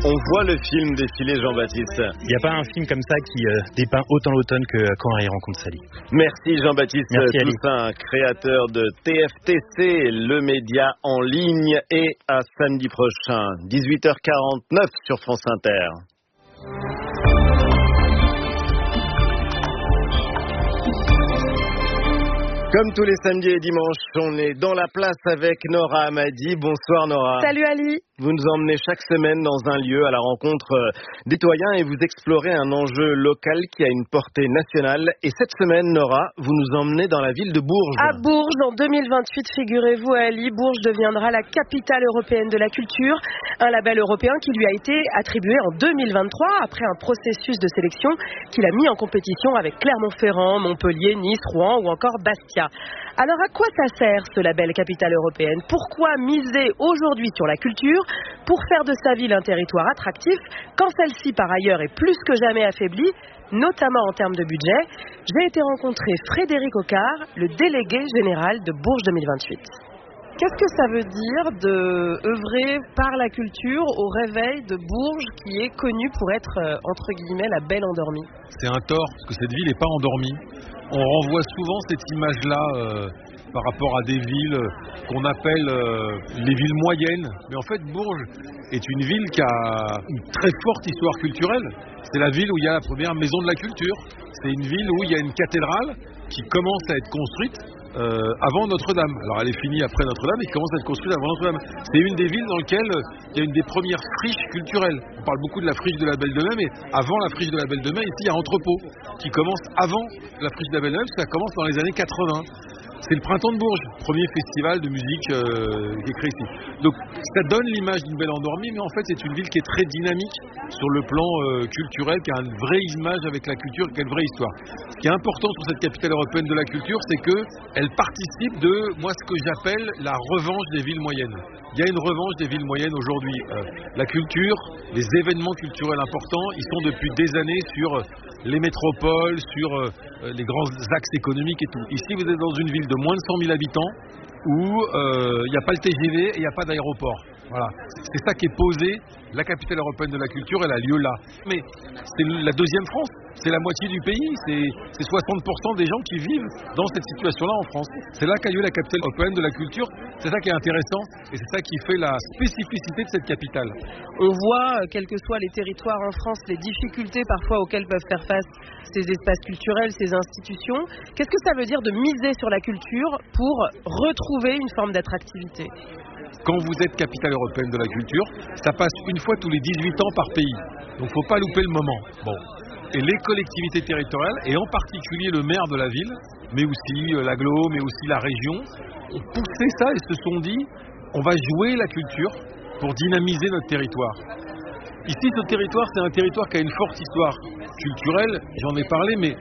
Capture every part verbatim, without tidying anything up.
On voit le film défiler, Jean-Baptiste. Il n'y a pas un film comme ça qui euh, dépeint autant l'automne que Quand Harry rencontre Sally. Merci Jean-Baptiste Merci, Toussaint, créateur de T F T C, le média en ligne, et à samedi prochain, dix-huit heures quarante-neuf sur France Inter. Comme tous les samedis et dimanches, on est dans la place avec Nora Hamadi. Bonsoir Nora. Salut Ali. Vous nous emmenez chaque semaine dans un lieu à la rencontre des citoyens et vous explorez un enjeu local qui a une portée nationale. Et cette semaine, Nora, vous nous emmenez dans la ville de Bourges. À Bourges, en deux mille vingt-huit, figurez-vous Ali, Bourges deviendra la capitale européenne de la culture. Un label européen qui lui a été attribué en deux mille vingt-trois après un processus de sélection qu'il a mis en compétition avec Clermont-Ferrand, Montpellier, Nice, Rouen ou encore Bastia. Alors à quoi ça sert ce label capitale européenne? Pourquoi miser aujourd'hui sur la culture pour faire de sa ville un territoire attractif quand celle-ci par ailleurs est plus que jamais affaiblie, notamment en termes de budget? J'ai été rencontrer Frédéric Ocard, le délégué général de Bourges deux mille vingt-huit. Qu'est-ce que ça veut dire de œuvrer par la culture au réveil de Bourges qui est connue pour être, euh, entre guillemets, la belle endormie? C'est un tort, parce que cette ville n'est pas endormie. On renvoie souvent cette image-là euh, par rapport à des villes qu'on appelle euh, les villes moyennes. Mais en fait, Bourges est une ville qui a une très forte histoire culturelle. C'est la ville où il y a la première maison de la culture. C'est une ville où il y a une cathédrale qui commence à être construite Euh, avant Notre-Dame. Alors elle est finie après Notre-Dame et qui commence à être construite avant Notre-Dame. C'est une des villes dans lesquelles il y a une des premières friches culturelles. On parle beaucoup de la friche de la Belle de Mai, mais avant la friche de la Belle de Mai, ici il y a Entrepôt qui commence avant la friche de la Belle de Mai, parce que ça commence dans les années quatre-vingts. C'est le printemps de Bourges, premier festival de musique euh, qui est créé ici. Donc ça donne l'image d'une belle endormie, mais en fait c'est une ville qui est très dynamique sur le plan euh, culturel, qui a une vraie image avec la culture, qui a une vraie histoire. Ce qui est important sur cette capitale européenne de la culture, c'est qu'elle participe de, moi, ce que j'appelle la revanche des villes moyennes. Il y a une revanche des villes moyennes aujourd'hui. Euh, la culture, les événements culturels importants, ils sont depuis des années sur les métropoles, sur euh, les grands axes économiques et tout. Ici, vous êtes dans une ville de moins de cent mille habitants où il euh, n'y a pas le T G V et il n'y a pas d'aéroport. Voilà. C'est ça qui est posé. La capitale européenne de la culture, elle a lieu là. Mais c'est la deuxième France. C'est la moitié du pays. C'est, c'est soixante pour cent des gens qui vivent dans cette situation-là en France. C'est là qu'a lieu la capitale européenne de la culture. C'est ça qui est intéressant et c'est ça qui fait la spécificité de cette capitale. On voit, quels que soient les territoires en France, les difficultés parfois auxquelles peuvent faire face ces espaces culturels, ces institutions. Qu'est-ce que ça veut dire de miser sur la culture pour retrouver une forme d'attractivité? Quand vous êtes capitale européenne de la culture, ça passe une fois tous les dix-huit ans par pays. Donc il ne faut pas louper le moment. Bon. Et les collectivités territoriales, et en particulier le maire de la ville, mais aussi euh, l'agglo, mais aussi la région, ont poussé ça et se sont dit, on va jouer la culture pour dynamiser notre territoire. Ici, ce territoire, c'est un territoire qui a une forte histoire culturelle, j'en ai parlé, mais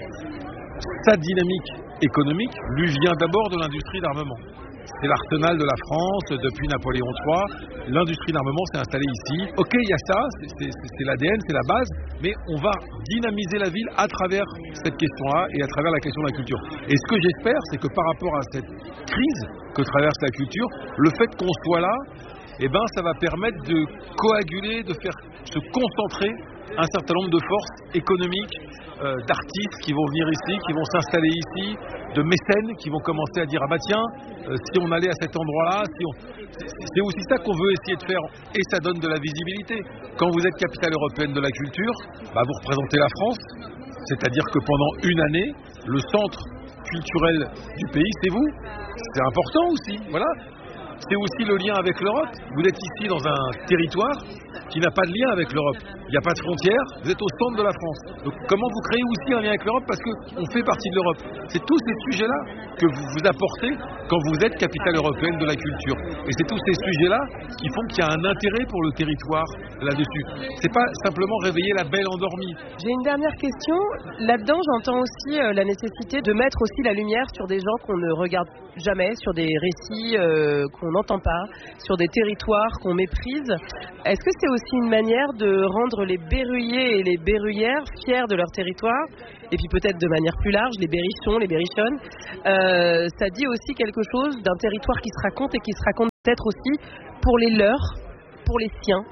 sa dynamique économique lui vient d'abord de l'industrie d'armement. C'est l'arsenal de la France depuis Napoléon trois. L'industrie d'armement s'est installée ici. Ok, il y a ça, c'est, c'est, c'est l'A D N, c'est la base, mais on va dynamiser la ville à travers cette question-là et à travers la question de la culture. Et ce que j'espère, c'est que par rapport à cette crise que traverse la culture, le fait qu'on soit là, eh ben, ça va permettre de coaguler, de faire se concentrer un certain nombre de forces économiques, euh, d'artistes qui vont venir ici, qui vont s'installer ici, de mécènes qui vont commencer à dire ah bah tiens, euh, si on allait à cet endroit-là, si on... c'est aussi ça qu'on veut essayer de faire et ça donne de la visibilité. Quand vous êtes capitale européenne de la culture, bah vous représentez la France, c'est-à-dire que pendant une année, le centre culturel du pays, c'est vous. C'est important aussi, voilà. C'est aussi le lien avec l'Europe. Vous êtes ici dans un territoire qui n'a pas de lien avec l'Europe. Il n'y a pas de frontières, vous êtes au centre de la France. Donc comment vous créez aussi un lien avec l'Europe? Parce qu'on fait partie de l'Europe. C'est tous ces sujets-là que vous vous apportez quand vous êtes capitale européenne de la culture. Et c'est tous ces sujets-là qui font qu'il y a un intérêt pour le territoire là-dessus. C'est pas simplement réveiller la belle endormie. J'ai une dernière question. Là-dedans, j'entends aussi euh, la nécessité de mettre aussi la lumière sur des gens qu'on ne regarde jamais, sur des récits euh, qu'on n'entend pas, sur des territoires qu'on méprise. Est-ce que c'est aussi une manière de rendre les berruyers et les berruyères fiers de leur territoire? Et puis peut-être de manière plus large, les berrichons, les berrichonnes. Euh, ça dit aussi quelque chose d'un territoire qui se raconte et qui se raconte peut-être aussi pour les leurs, pour les siens.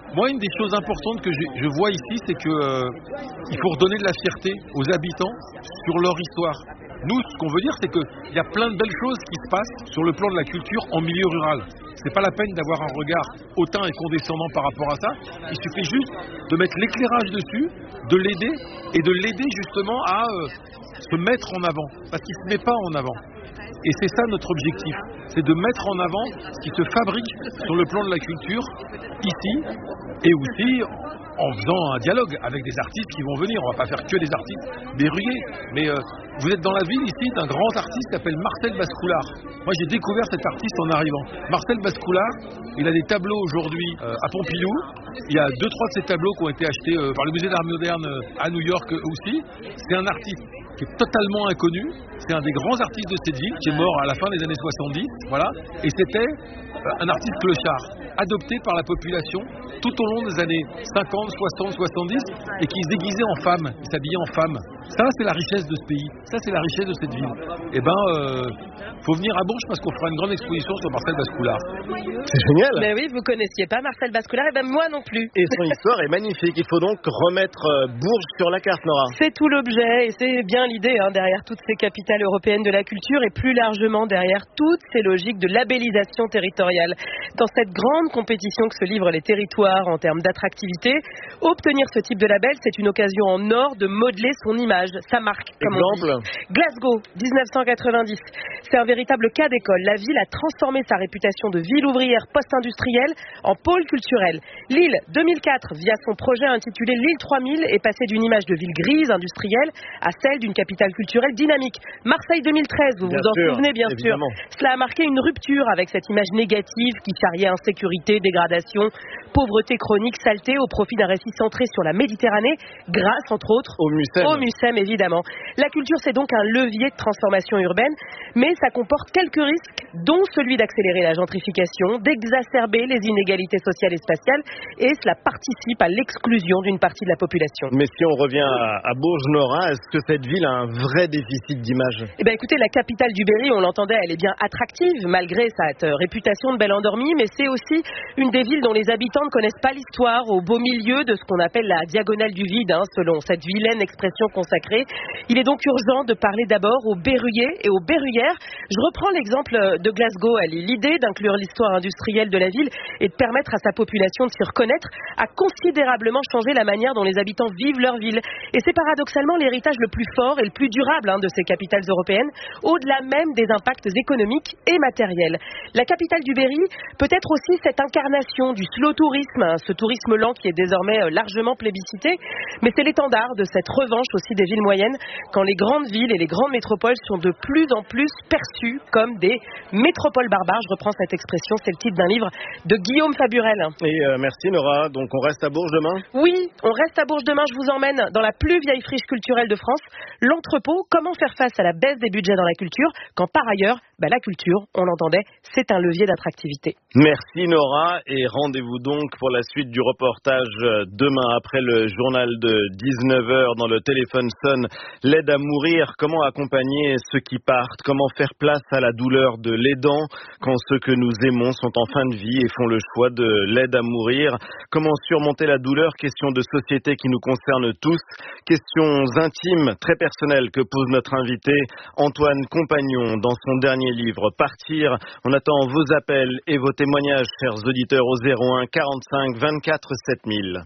Moi, une des choses importantes que je, je vois ici, c'est que euh, il faut redonner de la fierté aux habitants sur leur histoire. Nous, ce qu'on veut dire, c'est qu'il y a plein de belles choses qui se passent sur le plan de la culture en milieu rural. C'est pas la peine d'avoir un regard hautain et condescendant par rapport à ça. Il suffit juste de mettre l'éclairage dessus, de l'aider et de l'aider justement à euh, se mettre en avant, parce qu'il ne se met pas en avant. Et c'est ça notre objectif, c'est de mettre en avant ce qui se fabrique sur le plan de la culture, ici, et aussi en faisant un dialogue avec des artistes qui vont venir. On ne va pas faire que des artistes berruyers, mais euh, vous êtes dans la ville ici d'un grand artiste qui s'appelle Marcel Bascoulard. Moi j'ai découvert cet artiste en arrivant. Marcel Bascoulard, il a des tableaux aujourd'hui euh, à Pompidou. Il y a deux, trois de ces tableaux qui ont été achetés euh, par le musée d'art moderne euh, à New York euh, aussi. C'est un artiste qui est totalement inconnu. C'est un des grands artistes de cette ville qui est mort à la fin des années soixante-dix. Voilà. Et c'était euh, un artiste clochard, adopté par la population tout au long des années cinquante, soixante, soixante-dix et qui se déguisait en femme, il s'habillait en femme. Ça, c'est la richesse de ce pays. Ça, c'est la richesse de cette ville. Eh ben, euh, faut venir à Bourges parce qu'on fera une grande exposition sur Marcel Bascoulard. C'est génial. Mais oui, vous connaissiez pas Marcel Bascoulard, et ben moi non plus. Et son histoire est magnifique. Il faut donc remettre Bourges sur la carte, Nora. C'est tout l'objet et c'est bien l'idée hein, derrière toutes ces capitales européennes de la culture et plus largement derrière toutes ces logiques de labellisation territoriale. Dans cette grande compétition que se livrent les territoires en termes d'attractivité, obtenir ce type de label, c'est une occasion en or de modeler son image, sa marque, comme Exemple. on dit. Glasgow, dix-neuf cent quatre-vingt-dix. C'est un véritable cas d'école. La ville a transformé sa réputation de ville ouvrière post-industrielle en pôle culturel. Lille, deux mille quatre, via son projet intitulé Lille trois mille, est passée d'une image de ville grise, industrielle, à celle d'une capitale culturelle dynamique. Marseille deux mille treize, vous Bien vous en sûr, souvenez bien évidemment. sûr. Cela a marqué une rupture avec cette image négative qui charriait insécurité, dégradation, pauvreté chronique, saleté au profit d'un récit centré sur la Méditerranée, grâce entre autres Au Mucem. au Mucem évidemment. La culture c'est donc un levier de transformation urbaine, mais ça comporte quelques risques, dont celui d'accélérer la gentrification, d'exacerber les inégalités sociales et spatiales, et cela participe à l'exclusion d'une partie de la population. Mais si on revient à, à Bourges, Nora, est-ce que cette ville a un vrai déficit d'image? Eh bien écoutez, la capitale du Berry, on l'entendait, elle est bien attractive malgré sa euh, réputation de belle endormie, mais c'est aussi une des villes dont les habitants ne connaissent pas l'histoire, au beau milieu de ce qu'on appelle la diagonale du vide, hein, selon cette vilaine expression consacrée. Il est donc urgent de parler d'abord aux Berruyers et aux Berruyères. Je reprends l'exemple de Glasgow. L'idée d'inclure l'histoire industrielle de la ville et de permettre à sa population de s'y reconnaître a considérablement changé la manière dont les habitants vivent leur ville. Et c'est paradoxalement l'héritage le plus fort et le plus durable hein, de ces capitales européennes, au-delà même des impacts économiques et matériels. La capitale du Berry peut être aussi cette incarnation du slow tourisme, hein, ce tourisme lent qui est désormais euh, largement plébiscité, mais c'est l'étendard de cette revanche aussi des villes moyennes, quand les grandes villes et les grandes métropoles sont de plus en plus perçues comme des métropoles barbares. Je reprends cette expression, c'est le titre d'un livre de Guillaume Faburel. Et euh, merci Nora, donc on reste à Bourges demain? Oui, on reste à Bourges demain, je vous emmène dans la plus vieille friche culturelle de France, l'Entrepôt. Comment faire face à la baisse des budgets dans la culture, quand par ailleurs, bah, la culture, on l'entendait, c'est un levier d'attractivité. Merci Nora, et rendez-vous donc pour la suite du reportage demain après le journal de dix-neuf heures dans le téléphone sonne. L'aide à mourir, comment accompagner ceux qui partent, comment faire place à la douleur de l'aidant quand ceux que nous aimons sont en fin de vie et font le choix de l'aide à mourir, comment surmonter la douleur, question de société qui nous concerne tous, questions intimes, très personnelles que pose notre invité Antoine Compagnon dans son dernier livre Partir. On attend vos appels et vos témoignages, chers auditeurs, au zéro un quarante-cinq vingt-quatre sept mille.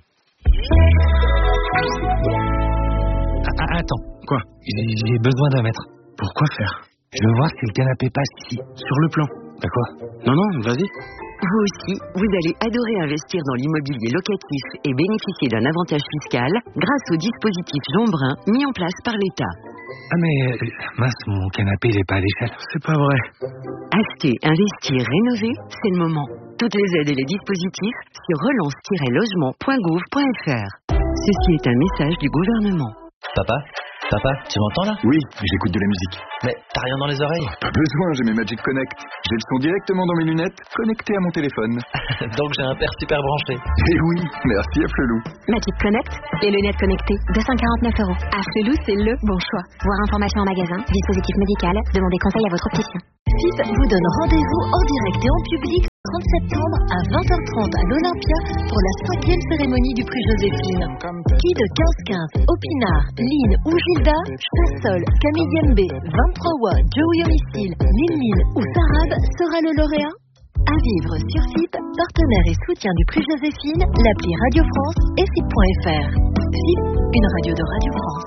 Ah, attends, quoi? J'ai besoin d'un mètre. Pourquoi faire? Je veux voir si le canapé passe ici. Sur le plan. Bah quoi? Non, non, vas-y. Vous aussi, vous allez adorer investir dans l'immobilier locatif et bénéficier d'un avantage fiscal grâce au dispositif Jean Brun mis en place par l'État. Ah mais, mince, mon canapé il est pas à l'échelle. C'est pas vrai. Acheter, investir, rénover, c'est le moment. Toutes les aides et les dispositifs sur relance tiret logement point gouv point f r. Ceci est un message du gouvernement. Papa? Papa, tu m'entends là? Oui, j'écoute de la musique. Mais t'as rien dans les oreilles? Pas besoin, j'ai mes Magic Connect. J'ai le son directement dans mes lunettes, connecté à mon téléphone. Donc j'ai un père super branché. Eh oui, merci à Flelou. Magic Connect, les lunettes connectées, deux cent quarante-neuf euros. À Flelou, c'est le bon choix. Voir information en magasin, dispositif médical, demandez conseil à votre opticien. F I P vous donne rendez-vous en direct et en public trente septembre à vingt heures trente à l'Olympia pour la cinquième cérémonie du prix Joséphine. Qui de quinze quinze, Opinard, Lynn ou Gilda, Chassol, Camille Yembe, vingt-trois Wa, Joey Homicile, Lil Lil ou Sarab sera le lauréat? À vivre sur F I P, partenaire et soutien du prix Joséphine, l'appli Radio France et F I P point F R. F I P, une radio de Radio France.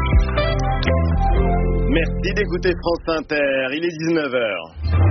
Merci d'écouter France Inter, il est dix-neuf heures.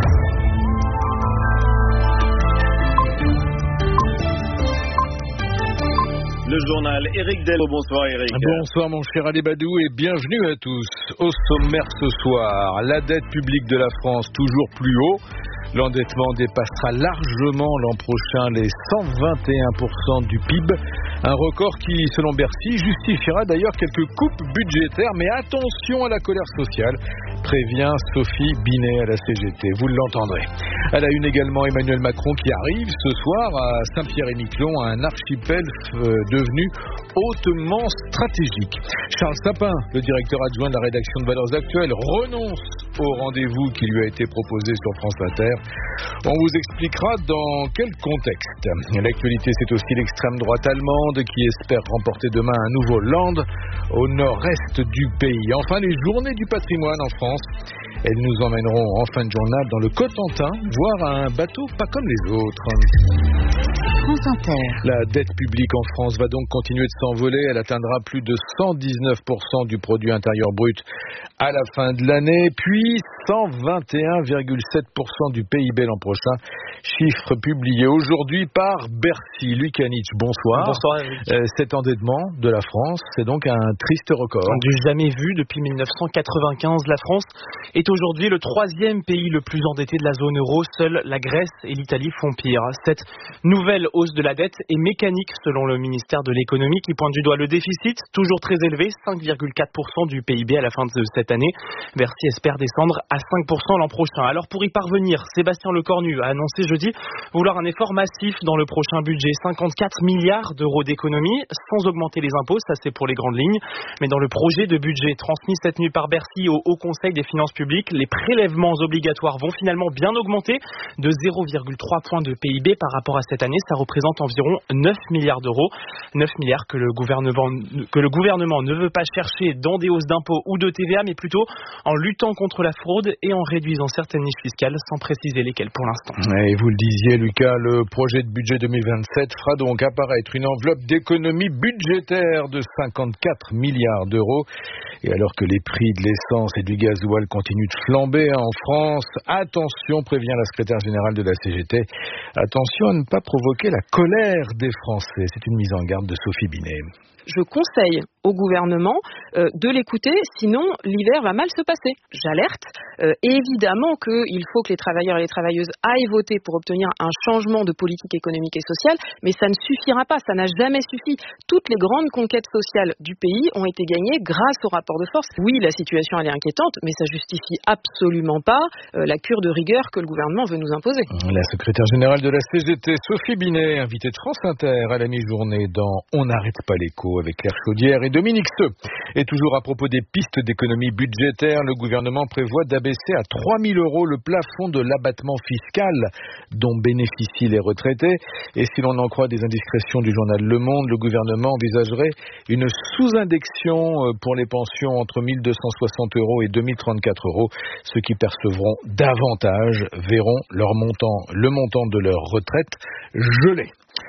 Le journal, Éric Dello. Bonsoir Éric. Bonsoir mon cher Ali Badou et bienvenue à tous. Au sommaire ce soir, la dette publique de la France toujours plus haut. L'endettement dépassera largement l'an prochain les cent vingt et un pour cent du P I B. Un record qui, selon Bercy, justifiera d'ailleurs quelques coupes budgétaires. Mais attention à la colère sociale, prévient Sophie Binet à la C G T. Vous l'entendrez. À la une également, Emmanuel Macron qui arrive ce soir à Saint-Pierre-et-Miquelon, un archipel euh, devenu hautement stratégique. Charles Sapin, le directeur adjoint de la rédaction de Valeurs Actuelles, renonce au rendez-vous qui lui a été proposé sur France Inter. On vous expliquera dans quel contexte. L'actualité, c'est aussi l'extrême droite allemande qui espère remporter demain un nouveau land au nord-est du pays. Enfin, les journées du patrimoine en France. Elles nous emmèneront en fin de journal dans le Cotentin, voir un bateau pas comme les autres. France Inter. La dette publique en France va donc continuer de s'envoler. Elle atteindra plus de cent dix-neuf pour cent du produit intérieur brut à la fin de l'année, puis cent vingt et un virgule sept pour cent du P I B l'an prochain. Chiffre publié aujourd'hui par Bercy. Luc Anich, bonsoir. Bonsoir. Euh, cet endettement de la France, c'est donc un triste record. Du jamais vu depuis mille neuf cent quatre-vingt-quinze. La France est aujourd'hui le troisième pays le plus endetté de la zone euro. Seuls la Grèce et l'Italie font pire. Cette nouvelle hausse de la dette est mécanique selon le ministère de l'économie qui pointe du doigt le déficit, toujours très élevé, cinq virgule quatre pour cent du P I B à la fin de cette année. Bercy espère descendre à cinq pour cent l'an prochain. Alors pour y parvenir, Sébastien Lecornu a annoncé jeudi vouloir un effort massif dans le prochain budget, cinquante-quatre milliards d'euros d'économie, sans augmenter les impôts, ça c'est pour les grandes lignes. Mais dans le projet de budget transmis cette nuit par Bercy au Haut Conseil des finances publiques, les prélèvements obligatoires vont finalement bien augmenter de zéro virgule trois points de P I B par rapport à cette année. Ça représente environ neuf milliards d'euros. neuf milliards que le gouvernement, que le gouvernement ne veut pas chercher dans des hausses d'impôts ou de T V A, mais plutôt en luttant contre la fraude et en réduisant certaines niches fiscales, sans préciser lesquelles pour l'instant. Et vous le disiez, Lucas, le projet de budget deux mille vingt-sept fera donc apparaître une enveloppe d'économie budgétaire de cinquante-quatre milliards d'euros. Et alors que les prix de l'essence et du gasoil continuent de flamber en France, attention, prévient la secrétaire générale de la C G T, attention à ne pas provoquer la colère des Français. C'est une mise en garde de Sophie Binet. Je conseille au gouvernement euh, de l'écouter, sinon l'hiver va mal se passer. J'alerte. Euh, évidemment qu'il faut que les travailleurs et les travailleuses aillent voter pour obtenir un changement de politique économique et sociale, mais ça ne suffira pas, ça n'a jamais suffi. Toutes les grandes conquêtes sociales du pays ont été gagnées grâce au rapport de force. Oui, la situation elle est inquiétante, mais ça justifie absolument pas euh, la cure de rigueur que le gouvernement veut nous imposer. La secrétaire générale de la C G T, Sophie Binet, invitée de France Inter à la mi-journée dans On n'arrête pas l'écho avec Claire Chaudière et Dominique Seux. Et toujours à propos des pistes d'économie budgétaire, le gouvernement prévoit d'abaisser à trois mille euros le plafond de l'abattement fiscal dont bénéficient les retraités. Et si l'on en croit des indiscrétions du journal Le Monde, le gouvernement envisagerait une sous-indexion pour les pensions entre mille deux cent soixante euros et deux mille trente-quatre euros. Ceux qui percevront davantage verront leur montant, le montant de leur retraite gelé.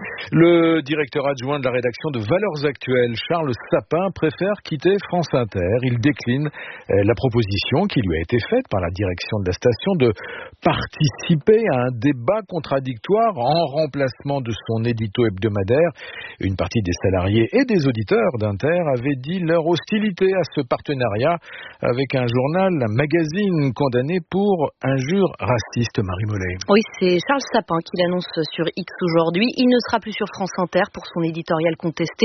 Le directeur adjoint de la rédaction de Valeurs Actuelles, Charles Sapin, préfère quitter France Inter. Il décline la proposition qui lui a été faite par la direction de la station de participer à un débat contradictoire en remplacement de son édito hebdomadaire. Une partie des salariés et des auditeurs d'Inter avaient dit leur hostilité à ce partenariat avec un journal, un magazine condamné pour injures racistes. Marie Mollet. Oui, c'est Charles Sapin qui l'annonce sur X aujourd'hui. Il ne sera plus sur France Inter pour son éditorial contesté.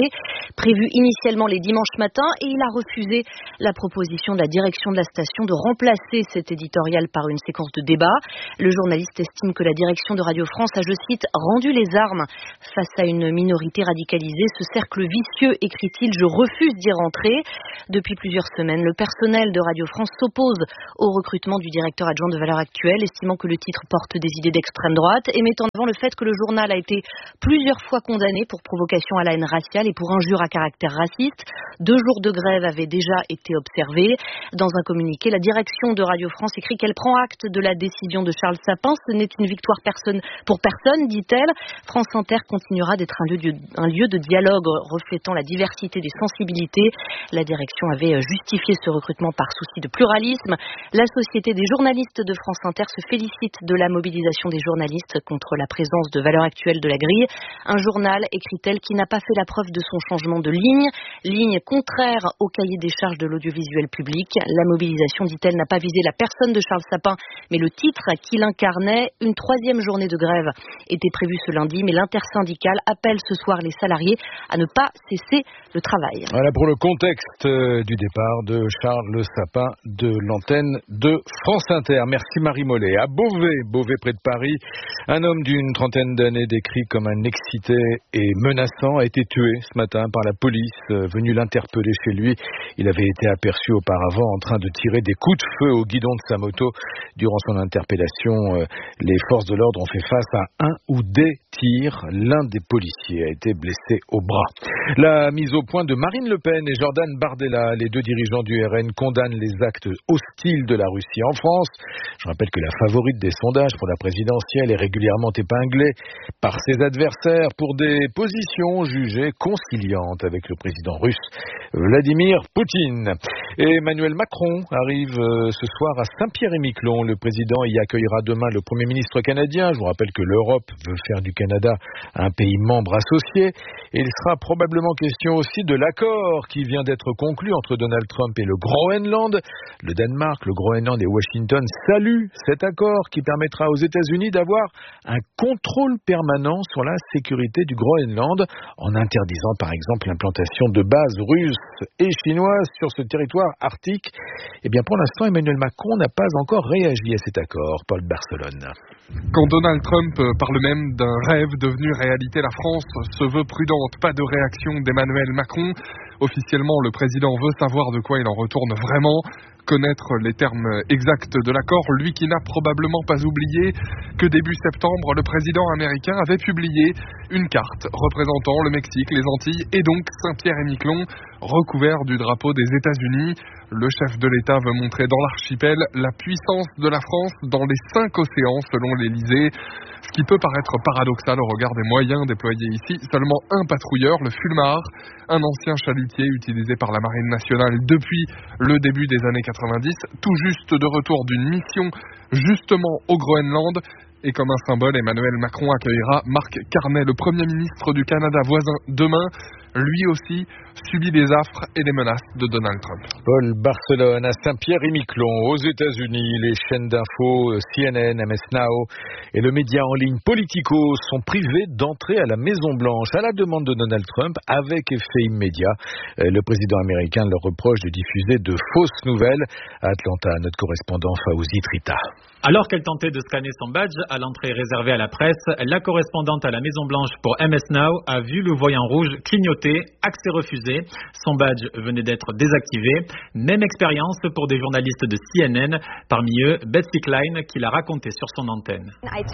prévu initialement les dimanches matins et il a refusé la proposition de la direction de la station de remplacer cet éditorial par une séquence de débat. Le journaliste estime que la direction de Radio France a, je cite, rendu les armes face à une minorité radicalisée. Ce cercle vicieux, écrit-il, je refuse d'y rentrer. Depuis plusieurs semaines, le personnel de Radio France s'oppose au recrutement du directeur adjoint de Valeurs Actuelles, estimant que le titre porte des idées d'extrême droite et mettant en avant le fait que le journal a été plusieurs fois condamné pour provocation à la haine raciale et pour injure à caractère raciste. Deux jours de grève avaient déjà été observés. Dans un communiqué, la direction de Radio France écrit qu'elle prend acte de la décision de Charles Sapin. Ce n'est une victoire personne, pour personne, dit-elle. France Inter continuera d'être un lieu, de, un lieu de dialogue reflétant la diversité des sensibilités. La direction avait justifié ce recrutement par souci de pluralisme. La Société des journalistes de France Inter se félicite de la mobilisation des journalistes contre la présence de Valeurs Actuelles de la grille. Un journal, écrit-elle, qui n'a pas fait la preuve de son changement de ligne, ligne contraire au cahier des charges de l'audiovisuel public. La mobilisation, dit-elle, n'a pas visé la personne de Charles Sapin, mais le titre qu'il incarnait. Une troisième journée de grève était prévue ce lundi, mais l'intersyndicale appelle ce soir les salariés à ne pas cesser le travail. Voilà pour le contexte du départ de Charles Sapin de l'antenne de France Inter. Merci Marie Mollet. À Beauvais, Beauvais près de Paris, un homme d'une trentaine d'années décrit comme un excité et menaçant a été tué ce matin par la police venue l'interpeller chez lui. Il avait été aperçu auparavant en train de tirer des coups de feu au guidon de sa moto. Durant son interpellation, les forces de l'ordre ont fait face à un ou des tirs. L'un des policiers a été blessé au bras. La mise au point de Marine Le Pen et Jordan Bardella, les deux dirigeants du R N, condamnent les actes hostiles de la Russie en France. Je rappelle que la favorite des sondages pour la présidentielle est régulièrement épinglée par ses adversaires pour des positions jugées conciliantes avec le président russe Vladimir Poutine. Et Emmanuel Macron arrive ce soir à Saint-Pierre-et-Miquelon. Le président y accueillera demain le Premier ministre canadien. Je vous rappelle que l'Europe veut faire du Canada un pays membre associé. Et il sera probablement question aussi de l'accord qui vient d'être conclu entre Donald Trump et le Groenland. Le Danemark, le Groenland et Washington saluent cet accord qui permettra aux États-Unis d'avoir un contrôle permanent sur la sécurité du Groenland en interdisant par exemple l'implantation de bases russes et chinoises sur ce territoire arctique. Eh bien pour l'instant, Emmanuel Macron n'a pas encore réagi à cet accord. Paul Barcelone. Quand Donald Trump parle même d'un rêve devenu réalité, la France se veut prudente. Pas de réaction d'Emmanuel Macron. Officiellement, le président veut savoir de quoi il en retourne vraiment, connaître les termes exacts de l'accord, lui qui n'a probablement pas oublié que début septembre, le président américain avait publié une carte représentant le Mexique, les Antilles et donc Saint-Pierre-et-Miquelon, recouvert du drapeau des États-Unis. Le chef de l'État veut montrer dans l'archipel la puissance de la France dans les cinq océans, selon l'Élysée. Ce qui peut paraître paradoxal au regard des moyens déployés ici. Seulement un patrouilleur, le Fulmar, un ancien chalutier utilisé par la Marine nationale depuis le début des années quatre-vingt-dix, tout juste de retour d'une mission justement au Groenland. Et comme un symbole, Emmanuel Macron accueillera Marc Carnet, le Premier ministre du Canada voisin, demain. Lui aussi subit des affres et des menaces de Donald Trump. Paul Barcelone à Saint-Pierre-et-Miquelon, aux États-Unis, les chaînes d'infos C N N, M S Now et le média en ligne Politico sont privés d'entrer à la Maison-Blanche à la demande de Donald Trump avec effet immédiat. Le président américain leur reproche de diffuser de fausses nouvelles. À Atlanta, notre correspondant Fawzi Trita. Alors qu'elle tentait de scanner son badge à l'entrée réservée à la presse, la correspondante à la Maison-Blanche pour M S Now a vu le voyant rouge clignoter, accès refusé. Son badge venait d'être désactivé. Même expérience pour des journalistes de C N N, parmi eux Betsy Klein qui l'a raconté sur son antenne. J'ai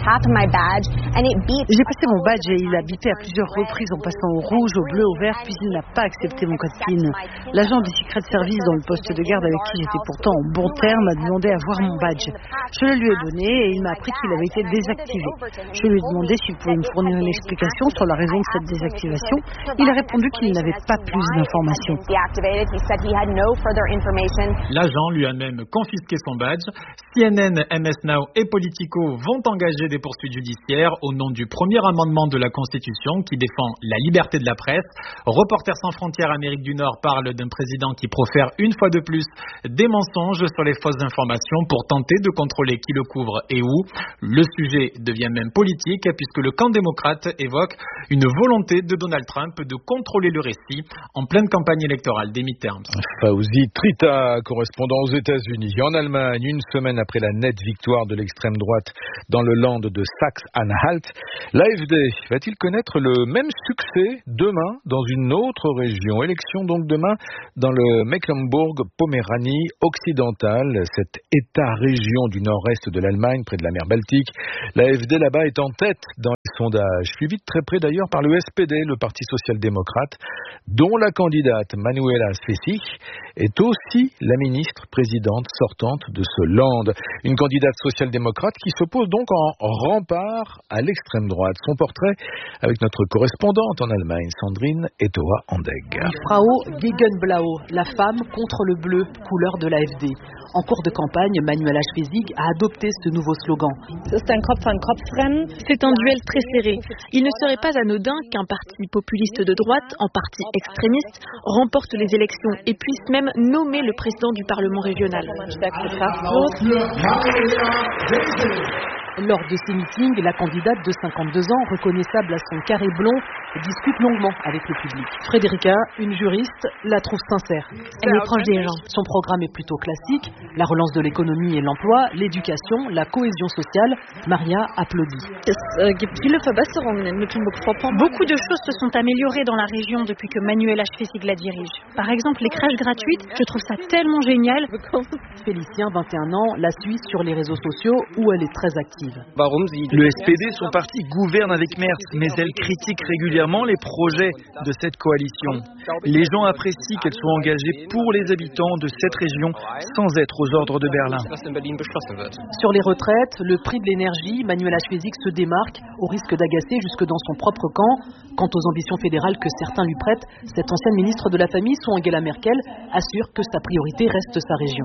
passé mon badge et il a bipé à plusieurs reprises en passant au rouge, au bleu, au vert, puis il n'a pas accepté mon code PIN. L'agent du Secret Service dans le poste de garde avec qui j'étais pourtant en bon terme a demandé à voir mon badge. Je le lui ai donné et il m'a appris qu'il avait été désactivé. Je lui ai demandé s'il pouvait me fournir une explication sur la raison de cette désactivation. Il a répondu qu'il n'avait pas plus d'informations. L'agent lui a même confisqué son badge. C N N, M S Now et Politico vont engager des poursuites judiciaires au nom du premier amendement de la Constitution qui défend la liberté de la presse. Reporters sans frontières Amérique du Nord parle d'un président qui profère une fois de plus des mensonges sur les fausses informations pour tenter de contrôler qui qui le couvre et où. Le sujet devient même politique puisque le camp démocrate évoque une volonté de Donald Trump de contrôler le récit en pleine campagne électorale des midterms. Fauzi Trita, correspondant aux États-Unis. En Allemagne, une semaine après la nette victoire de l'extrême droite dans le land de Saxe-Anhalt, l'A F D va-t-il connaître le même succès demain dans une autre région? Élection donc demain dans le Mecklembourg-Poméranie occidentale, cet État-région du nord-est de l'Allemagne, près de la mer Baltique. L'A F D là-bas est en tête dans les sondages, suivi de très près d'ailleurs par le S P D, le Parti social-démocrate, dont la candidate Manuela Schwesig est aussi la ministre présidente sortante de ce land. Une candidate social-démocrate qui s'oppose donc en rempart à l'extrême droite. Son portrait avec notre correspondante en Allemagne, Sandrine Etoa-Andegg. Frau gegen Blau, la femme contre le bleu, couleur de l'A F D. En cours de campagne, Manuela Schwesig a adopté ce nouveau slogan. C'est un duel très serré. Il ne serait pas anodin qu'un parti populiste de droite, en partie extrémiste, remporte les élections et puisse même nommer le président du Parlement régional. Lors de ces meetings, la candidate de cinquante-deux ans, reconnaissable à son carré blond, discute longuement avec le public. Frédérica, une juriste, la trouve sincère. Elle est proche des gens. Son programme est plutôt classique, la relance de l'économie et l'emploi, l'éducation, la cohésion sociale. Maria applaudit. Beaucoup de choses se sont améliorées dans la région depuis que Manuela Schwesig la dirige. Par exemple, les crèches gratuites, je trouve ça tellement génial. Félicien, vingt et un ans, la suit sur les réseaux sociaux où elle est très active. Le S P D, son parti, gouverne avec Merz, mais elle critique régulièrement les projets de cette coalition. Les gens apprécient qu'elle soit engagée pour les habitants de cette région sans être aux ordres de Berlin. Sur les retraites, le prix de l'énergie, Manuela Schwesig se démarque au risque d'agacer jusque dans son propre camp. Quant aux ambitions fédérales que certains lui prêtent, cette ancienne ministre de la Famille, sous Angela Merkel, assure que sa priorité reste sa région.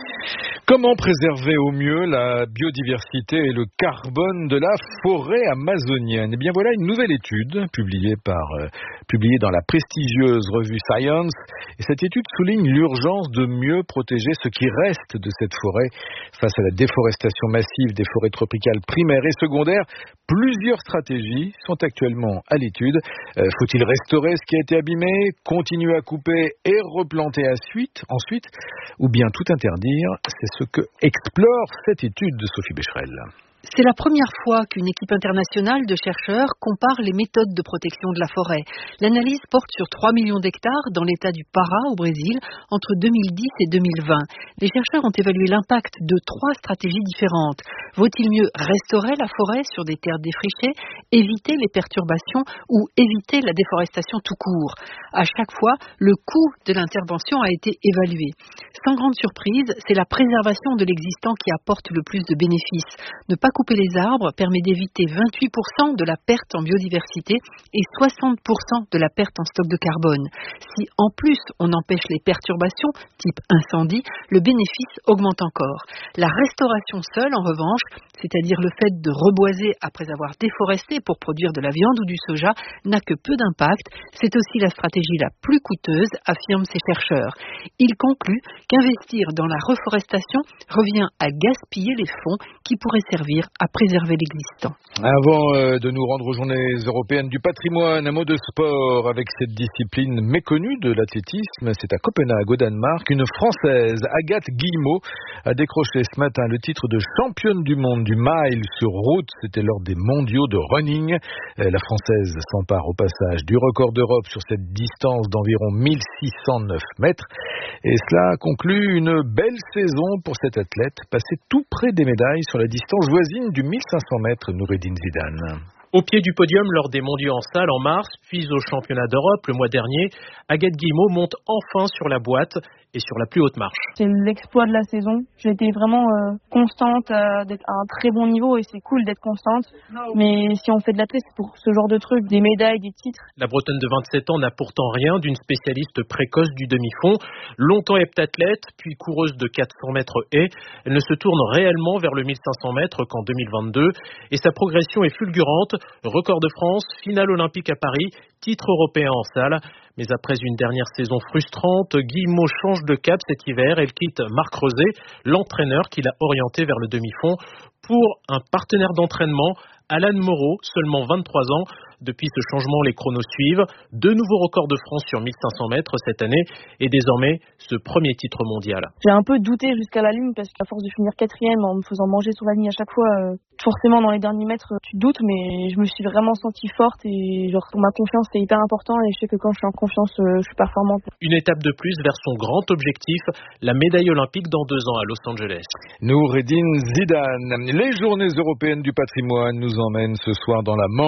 Comment préserver au mieux la biodiversité et le carbone de la forêt amazonienne? Eh bien voilà une nouvelle étude publiée, par, euh, publiée dans la prestigieuse revue Science. Et cette étude souligne l'urgence de mieux protéger ce qui reste de cette forêt face à la déforestation massive des forêts tropicales primaires et secondaires. Plusieurs stratégies sont actuellement à l'étude. Euh, faut-il restaurer ce qui a été abîmé, continuer à couper et replanter à suite, ensuite, ou bien tout interdire? C'est ce que explore cette étude de Sophie Becherel. C'est la première fois qu'une équipe internationale de chercheurs compare les méthodes de protection de la forêt. L'analyse porte sur trois millions d'hectares dans l'état du Pará au Brésil entre deux mille dix et deux mille vingt. Les chercheurs ont évalué l'impact de trois stratégies différentes. Vaut-il mieux restaurer la forêt sur des terres défrichées, éviter les perturbations ou éviter la déforestation tout court? À chaque fois, le coût de l'intervention a été évalué. Sans grande surprise, c'est la préservation de l'existant qui apporte le plus de bénéfices. Ne pas couper les arbres permet d'éviter vingt-huit pour cent de la perte en biodiversité et soixante pour cent de la perte en stock de carbone. Si en plus on empêche les perturbations, type incendie, le bénéfice augmente encore. La restauration seule, en revanche, c'est-à-dire le fait de reboiser après avoir déforesté pour produire de la viande ou du soja, n'a que peu d'impact. C'est aussi la stratégie la plus coûteuse, affirment ces chercheurs. Ils concluent qu'investir dans la reforestation revient à gaspiller les fonds qui pourraient servir à préserver l'existant. Avant euh, de nous rendre aux Journées européennes du patrimoine, un mot de sport avec cette discipline méconnue de l'athlétisme. C'est à Copenhague, au Danemark. Une Française, Agathe Guillemot, a décroché ce matin le titre de championne du monde du mile sur route. C'était lors des mondiaux de running. La Française s'empare au passage du record d'Europe sur cette distance d'environ mille six cent neuf mètres. Et cela conclut une belle saison pour cette athlète, passée tout près des médailles sur la distance voisine du mille cinq cents mètres, Noureddine Zidane. Au pied du podium lors des mondiaux en salle en mars, puis au championnat d'Europe le mois dernier, Agathe Guillemot monte enfin sur la boîte et sur la plus haute marche. C'est l'exploit de la saison. J'ai été vraiment euh, constante, euh, d'être à un très bon niveau et c'est cool d'être constante. Mais si on fait de l'athlète, c'est pour ce genre de trucs, des médailles, des titres. La Bretonne de vingt-sept ans n'a pourtant rien d'une spécialiste précoce du demi-fond. Longtemps heptathlète, puis coureuse de quatre cents mètres haies, elle ne se tourne réellement vers le mille cinq cents mètres qu'en deux mille vingt-deux. Et sa progression est fulgurante. Record de France, finale olympique à Paris, titre européen en salle. Mais après une dernière saison frustrante, Guillemot change de cap cet hiver. Elle quitte Marc Rosé, l'entraîneur qui l'a orienté vers le demi-fond, pour un partenaire d'entraînement, Alan Moreau, seulement vingt-trois ans. Depuis ce changement, les chronos suivent. Deux nouveaux records de France sur mille cinq cents mètres cette année et désormais ce premier titre mondial. J'ai un peu douté jusqu'à la ligne parce qu'à force de finir quatrième en me faisant manger sur la ligne à chaque fois, euh, forcément dans les derniers mètres tu doutes, mais je me suis vraiment sentie forte et genre ma confiance c'est hyper important et je sais que quand je suis en confiance euh, je suis performante. Une étape de plus vers son grand objectif, la médaille olympique dans deux ans à Los Angeles. Noureddine Zidane. Les journées européennes du patrimoine nous emmènent ce soir dans la Manche.